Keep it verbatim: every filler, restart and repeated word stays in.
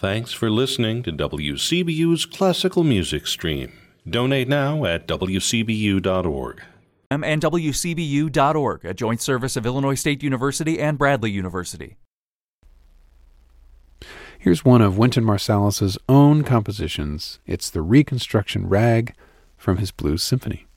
Thanks for listening to W C B U's Classical Music Stream. Donate now at W C B U dot org. And W C B U dot org, a joint service of Illinois State University and Bradley University. Here's one of Wynton Marsalis's own compositions. It's the Reconstruction Rag from his Blues Symphony.